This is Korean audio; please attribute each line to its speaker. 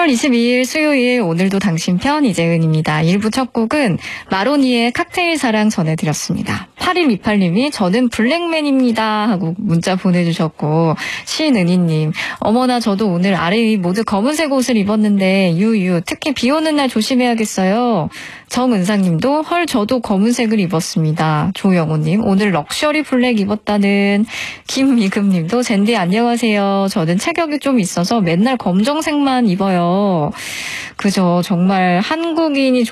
Speaker 1: 10월 22일 수요일 오늘도 당신 편 이재은입니다. 1부 첫 곡은 마로니의 칵테일 사랑 전해드렸습니다. 8128님이 저는 블랙맨입니다 하고 문자 보내주셨고, 신은희님 어머나 저도 오늘 아래 위 모두 검은색 옷을 입었는데 유유 특히 비 오는 날 조심해야겠어요. 정은상님도 헐 저도 검은색을 입었습니다. 조영호님 오늘 럭셔리 블랙 입었다는. 김미금님도 젠디 안녕하세요. 저는 체격이 좀 있어서 맨날 검정색만 입어요. 그죠. 정말 한국인이